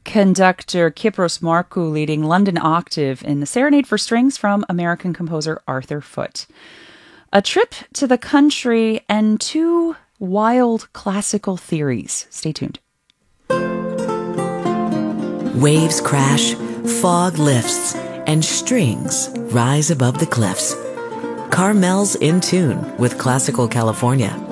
conductor Kypros Markou leading London Octave in the Serenade for Strings from American composer Arthur Foote. A trip to the country and two wild classical theories. Stay tuned. Waves crash, fog lifts, and strings rise above the cliffs. Carmel's in tune with classical California.